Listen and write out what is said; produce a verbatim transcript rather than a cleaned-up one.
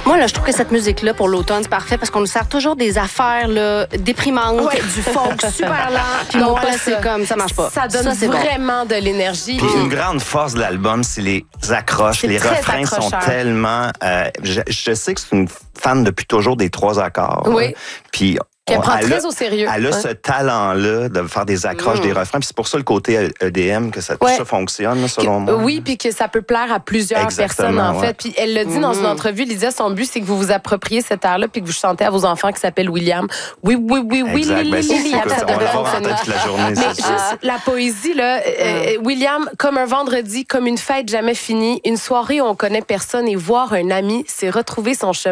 Moi, là, je trouve que cette musique-là, pour l'automne, c'est parfait parce qu'on nous sert toujours des affaires là, déprimantes, Ouais. du folk super lent. Puis Non, moi, pas là, c'est ça. comme, ça marche pas. Ça donne Ça, c'est bon. vraiment de l'énergie. Puis une grande force de l'album, c'est les accroches. C'est Les très refrains sont accrocheur. tellement... euh, je, je sais que c'est une fan depuis toujours des trois accords. Oui. Hein. Puis Qu'elle on- prend elle très a- au sérieux. Elle a Ouais. ce talent-là de faire des accroches, Mm. des refrains. Puis c'est pour ça le côté E D M, que ça, Ouais. ça fonctionne, là, selon Que- moi. Oui, puis que ça peut plaire à plusieurs Exactement, personnes, en ouais. fait. Puis elle l'a dit dans une entrevue, Lydia, son but, c'est que vous vous appropriez cette art-là puis que vous chantez à vos enfants qui s'appellent William. Oui, oui, oui, oui, Exact. Lily, Ben, c'est- Lily, écoute, ça on va devrait l'avoir en fonctionner. tête toute la journée, Mais c'est juste sûr. la poésie, là, euh, William, comme un vendredi, comme une fête jamais finie, une soirée où on connaît personne et voir un ami, c'est retrouver son chemin.